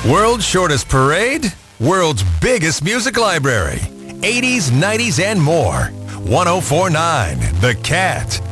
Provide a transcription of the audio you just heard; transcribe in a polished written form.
World's shortest parade, world's biggest music library, 80s, 90s, and more. 1049 The Cat.